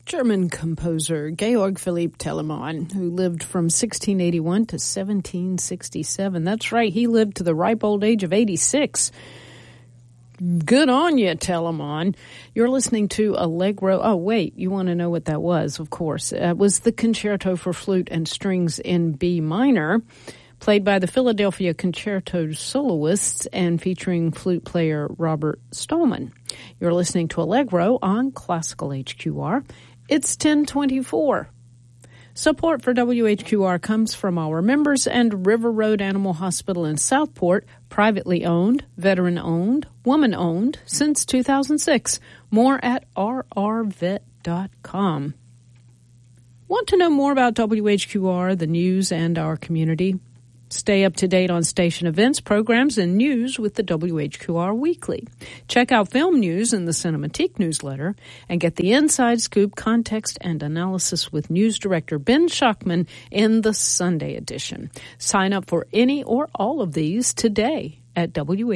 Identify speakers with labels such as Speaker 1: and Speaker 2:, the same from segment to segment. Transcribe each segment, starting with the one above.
Speaker 1: German composer Georg Philipp Telemann, who lived from 1681 to 1767. That's right, he lived to the ripe old age of 86. Good on you, Telemann. You're listening to Allegro. Oh, wait, you want to know what that was, of course. It was the Concerto for Flute and Strings in B minor, played by the Philadelphia Concerto Soloists and featuring flute player Robert Stallman. You're listening to Allegro on Classical HQR. It's 1024. Support for WHQR comes from our members and River Road Animal Hospital in Southport, privately owned, veteran-owned, woman-owned since 2006. More at rrvet.com. Want to know more about WHQR, the news, and our community? Stay up to date on station events, programs, and news with the WHQR Weekly. Check out film news in the Cinematique newsletter and get the inside scoop, context, and analysis with news director Ben Schachtman in the Sunday edition. Sign up for any or all of these today at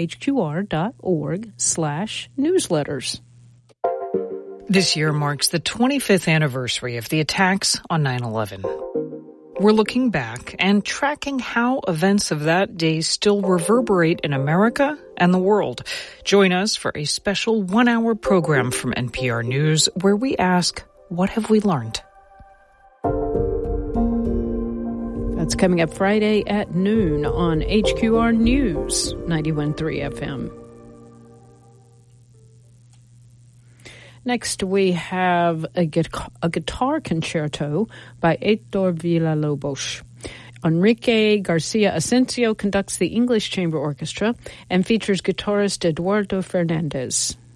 Speaker 1: whqr.org/newsletters.
Speaker 2: This year marks the 25th anniversary of the attacks on 9/11. We're looking back and tracking how events of that day still reverberate in America and the world. Join us for a special 1-hour program from NPR News where we ask, what have we learned?
Speaker 1: That's coming up Friday at noon on HQR News 91.3 FM. Next, we have a guitar concerto by Héctor Villa-Lobos. Enrique Garcia Asensio conducts the English Chamber Orchestra and features guitarist Eduardo Fernandez.